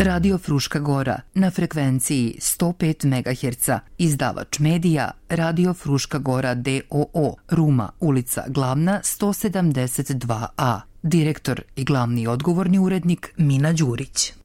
Radio Fruška Gora na frekvenciji 105 MHz, izdavač medija Radio Fruška Gora d.o.o. Ruma, ulica Glavna 172a. Direktor i glavni odgovorni urednik Mina Đurić.